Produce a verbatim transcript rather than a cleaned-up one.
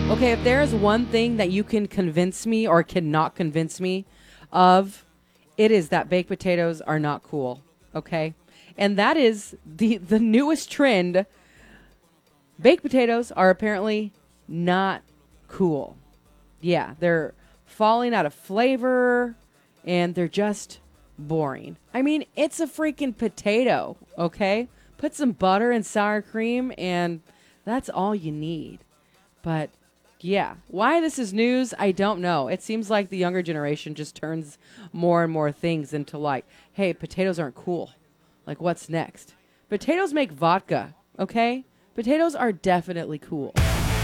Okay, if there is one thing that you can convince me or cannot convince me of, it is that baked potatoes are not cool. Okay? And that is the the newest trend. Baked potatoes are apparently not cool. Yeah, they're falling out of flavor and they're just boring. I mean, it's a freaking potato, okay? Put some butter and sour cream and that's all you need. But yeah, why this is news, I don't know. It seems like the younger generation just turns more and more things into like, hey, potatoes aren't cool. Like, what's next? Potatoes make vodka, okay? Potatoes are definitely cool.